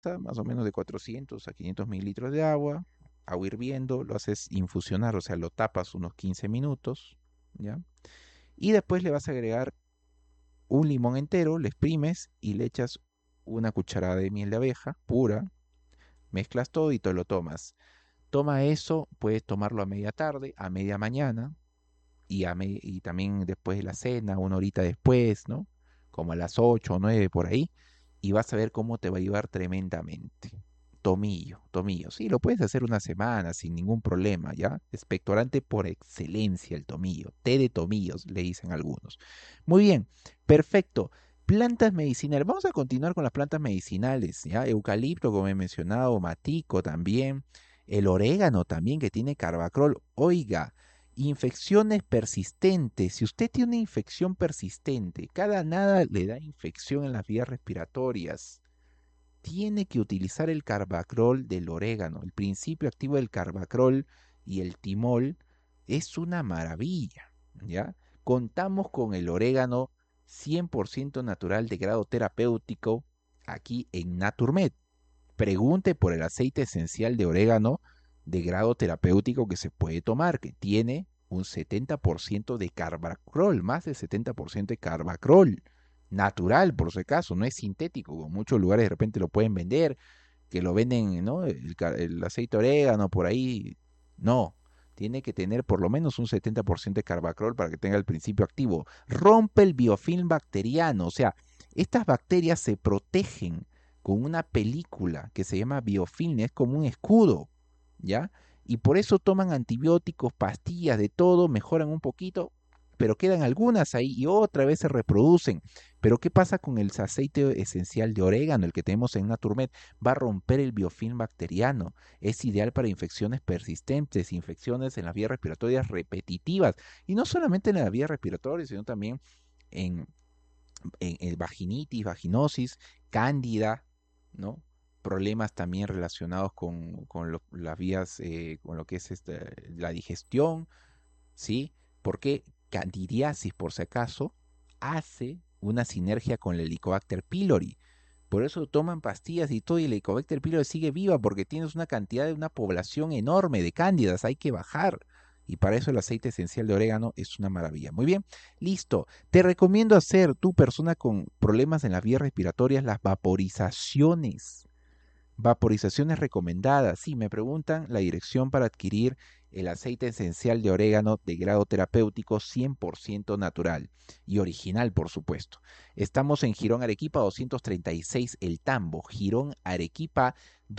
más o menos de 400 a 500 mililitros de agua hirviendo, lo haces infusionar, o sea, lo tapas unos 15 minutos, ¿ya? Y después le vas a agregar un limón entero, le exprimes y le echas una cucharada de miel de abeja pura, mezclas todo y te lo tomas. Toma eso, puedes tomarlo a media tarde, a media mañana y también después de la cena, una horita después, ¿no? Como a las 8 o 9 por ahí, y vas a ver cómo te va a ayudar tremendamente. Tomillo, tomillo. Sí, lo puedes hacer una semana sin ningún problema, ¿ya? Expectorante por excelencia el tomillo. Té de tomillos, le dicen algunos. Muy bien, perfecto. Plantas medicinales. Vamos a continuar con las plantas medicinales, ¿ya? Eucalipto, como he mencionado, matico también. El orégano también, que tiene carbacrol. Oiga, infecciones persistentes. Si usted tiene una infección persistente, cada nada le da infección en las vías respiratorias, tiene que utilizar el carbacrol del orégano. El principio activo del carbacrol y el timol es una maravilla, ¿ya? Contamos con el orégano 100% natural de grado terapéutico aquí en Naturmed. Pregunte por el aceite esencial de orégano de grado terapéutico que se puede tomar, que tiene un 70% de carbacrol, más del 70% de carbacrol. Natural, por si acaso, no es sintético, como muchos lugares de repente lo pueden vender, que lo venden, ¿no? El aceite orégano por ahí. No, tiene que tener por lo menos un 70% de carbacrol para que tenga el principio activo. Rompe el biofilm bacteriano, o sea, estas bacterias se protegen con una película que se llama biofilm, es como un escudo, ¿ya? Y por eso toman antibióticos, pastillas, de todo, mejoran un poquito, pero quedan algunas ahí y otra vez se reproducen. Pero ¿qué pasa con el aceite esencial de orégano, el que tenemos en Naturmed? Va a romper el biofilm bacteriano. Es ideal para infecciones persistentes, infecciones en las vías respiratorias repetitivas. Y no solamente en las vías respiratorias, sino también en vaginitis, vaginosis, cándida, ¿no? Problemas también relacionados con las vías, con lo que es la digestión, ¿sí? Porque candidiasis, por si acaso, hace una sinergia con el Helicobacter pylori. Por eso toman pastillas y todo, y el Helicobacter pylori sigue viva porque tienes una cantidad de una población enorme de cándidas, hay que bajar. Y para eso el aceite esencial de orégano es una maravilla. Muy bien, listo. Te recomiendo hacer, tú persona con problemas en las vías respiratorias, las vaporizaciones. Vaporizaciones recomendadas. Sí, me preguntan la dirección para adquirir el aceite esencial de orégano de grado terapéutico 100% natural y original, por supuesto. Estamos en Girón Arequipa 236 El Tambo. Girón Arequipa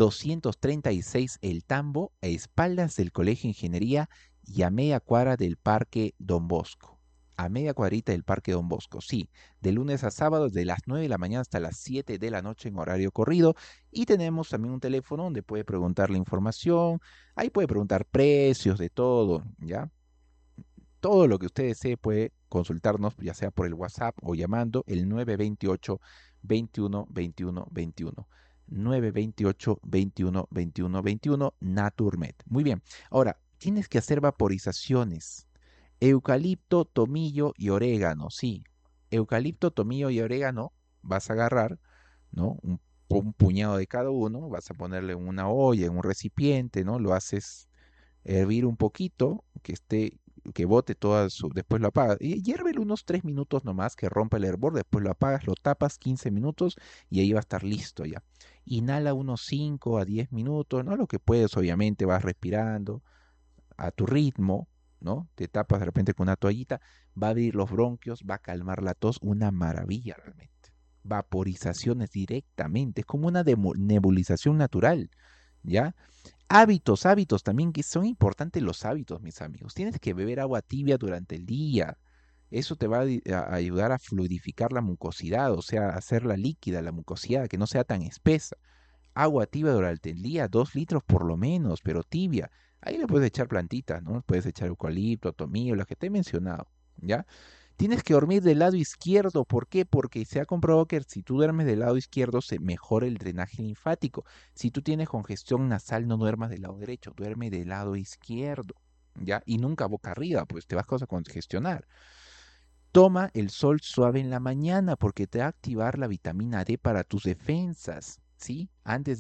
236 El Tambo, a espaldas del Colegio de Ingeniería y a media cuadra del Parque Don Bosco. A media cuadrita del Parque Don Bosco, sí, de lunes a sábado, de las 9 de la mañana hasta las 7 de la noche en horario corrido. Y tenemos también un teléfono donde puede preguntar la información, ahí puede preguntar precios de todo, ¿ya? Todo lo que usted desee puede consultarnos, ya sea por el WhatsApp o llamando el 928 21 21 21. 928 21 21 21 Naturmed. Muy bien. Ahora, tienes que hacer vaporizaciones. Eucalipto, tomillo y orégano, sí. Eucalipto, tomillo y orégano vas a agarrar, ¿no? Un puñado de cada uno, vas a ponerle en una olla, en un recipiente, ¿no? Lo haces hervir un poquito, que bote toda su, después lo apagas. Y hiérvelo unos 3 minutos nomás, que rompa el hervor, después lo apagas, lo tapas 15 minutos y ahí va a estar listo ya. Inhala unos 5 a 10 minutos, ¿no? Lo que puedes, obviamente, vas respirando a tu ritmo, ¿no? Te tapas de repente con una toallita, va a abrir los bronquios, va a calmar la tos, una maravilla realmente. Vaporizaciones directamente, es como una nebulización natural, ¿ya? Hábitos, hábitos también, que son importantes los hábitos, mis amigos. Tienes que beber agua tibia durante el día. Eso te va a ayudar a fluidificar la mucosidad, o sea, hacerla líquida, la mucosidad, que no sea tan espesa. Agua tibia durante el día, 2 litros por lo menos, pero tibia. Ahí le puedes echar plantitas, ¿no? Puedes echar eucalipto, tomillo, las que te he mencionado, ¿ya? Tienes que dormir del lado izquierdo. ¿Por qué? Porque se ha comprobado que si tú duermes del lado izquierdo se mejora el drenaje linfático. Si tú tienes congestión nasal, no duermas del lado derecho, duerme del lado izquierdo, ¿ya? Y nunca boca arriba, pues te vas a congestionar. Toma el sol suave en la mañana porque te va a activar la vitamina D para tus defensas, ¿sí? Antes